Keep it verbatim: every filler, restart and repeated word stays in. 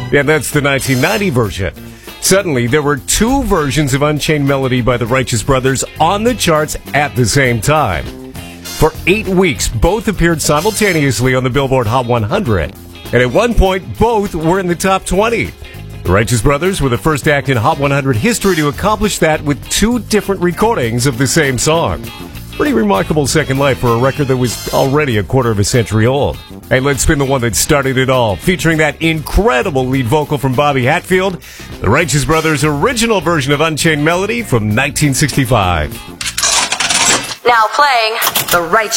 Yeah, that's the nineteen ninety version. Suddenly, there were two versions of Unchained Melody by the Righteous Brothers on the charts at the same time. For eight weeks, both appeared simultaneously on the Billboard Hot one hundred. And at one point, both were in the top twenty. The Righteous Brothers were the first act in Hot one hundred history to accomplish that with two different recordings of the same song. Pretty remarkable second life for a record that was already a quarter of a century old. Hey, let's spin the one that started it all, featuring that incredible lead vocal from Bobby Hatfield, the Righteous Brothers' original version of Unchained Melody from nineteen sixty-five. Now playing The Righteous